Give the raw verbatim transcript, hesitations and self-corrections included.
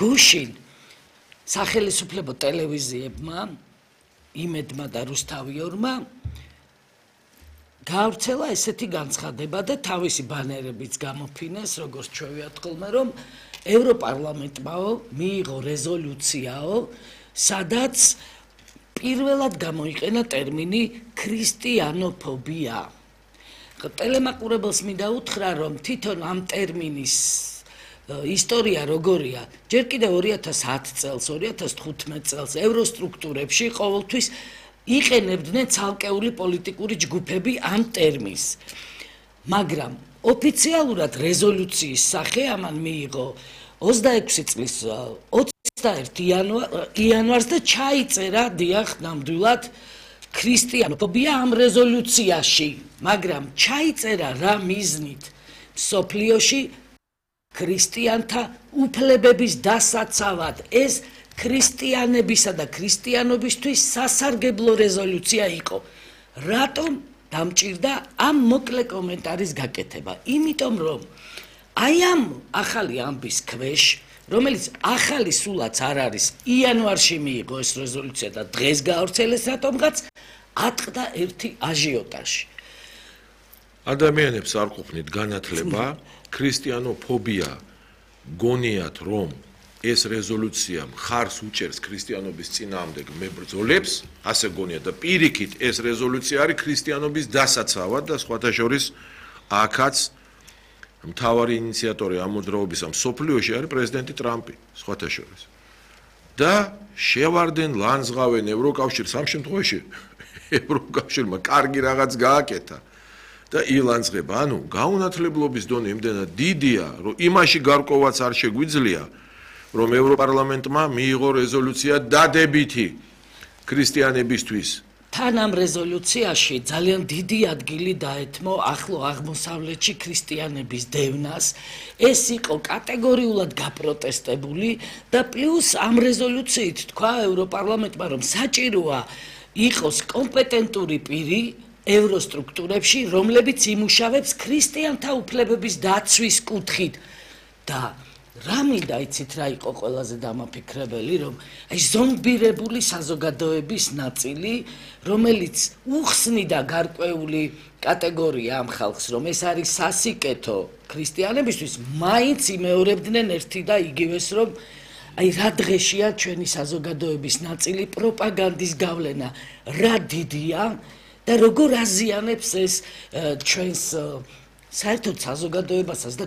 გუშინ სახელმწიფო ტელევიზიებმა იმედმა და რუსთავიორმა გავრცელა ესეთი განცხადება და თავისი ბანერებიც გამოფინეს, როგორც ჩვევიათ ხოლმე, რომ ევროპარლამენტმაო მიიღო რეზოლუციაო, სადაც პირველად გამოიყენა ტერმინი ქრისტიანოფობია. ტელემაყურებელს მინდა უთხრა, რომ თვითონ ამ ტერმინის ისტორია როგორია, ჯერ კიდევ ორი ათას ათი წელს, ორი ათას თხუთმეტ წელს ევროსტრუქტურებში ყოველთვის იყენებდნენ ცალკეული პოლიტიკური ჯგუფები ამ ტერმინს. მაგრამ ოფიციალურად რეზოლუციის სახე ამან მიიღო ოცდაექვსი წლის ოცდაერთი იანვარს და ჩაიწერა დიახ ნამდვილად ქრისტიანოფობია ამ რეზოლუციაში, მაგრამ ჩაიწერა რა მიზნით მსოფლიოში ქრისტიანთა უფლებების დასაცავად. ეს ქრისტიანებისა და ქრისტიანობისთვის სასარგებლო რეზოლუცია იყო. რატომ დამჭირდა ამ მოკლე კომენტარის გაკეთება? იმიტომ რომ აი ამ ახალი ამბის ქვეშ, რომელიც ახალი სულაც არ არის, იანვარში მიიღო ეს რეზოლუცია და დღეს გაავრცელეს რატომღაც, ატყდა ერთი აჟიოტაჟი. ადამიანებს არ ყოფნით განათლება, ქრისტიანოფობია გონიათ რომ ეს რეზოლუცია მხარს უჭერს ქრისტიანობის წინააღმდეგ მებრძოლებს, ასე გონიათ და პირიქით ეს რეზოლუცია არის ქრისტიანობის დასაცავად და სხვათა შორის აქაც მთავარი ინიციატორი ამ მოძრაობისა მსოფლიოში არის პრეზიდენტი ტრამპი, სხვათა შორის. და შევარდენ ლანძღავენ ევროკავშირს, ამ შემთხვევაში ევროკავშირმა კარგი რაღაც გააკეთა და ილანძღება. ანუ გაუნათლებლობის დონე იმდენად დიდია, რომ იმაში გარკვევაც არ შეგვიძლია, რომ ევროპარლამენტმა მიიღო რეზოლუცია დადებითი ქრისტიანებისთვის. თან ამ რეზოლუციაში ძალიან დიდი ადგილი დაეთმო ახლო აღმოსავლეთში ქრისტიანების დევნას. ეს იყო კატეგორიულად გაპროტესტებული და პლუს ამ რეზოლუციით თქვა ევროპარლამენტმა, რომ საჭიროა იყოს კომპეტენტური პირი ევროსტრუქტურებში, რომლებიც იმუშავებს ქრისტიანთა უფლებების დაცვის კუთხით. და რა მინდა იცით რა იყო ყველაზე დამაფიქრებელი, რომ აი ზომბირებული საზოგადოების ნაწილი, რომელიც უხსნიდა გარკვეული კატეგორია ამ ხალხს, რომ ეს არის სასიკეთო ქრისტიანებისთვის, მაინც იმეორებდნენ ერთი და იგივეს, რომ აი რა დღეშია ჩვენი საზოგადოების ნაწილი პროპაგანდის გავლენა, რა დიდია და როგორ აზიანებს ეს ჩვენს საერთოდ საზოგადოებასაც და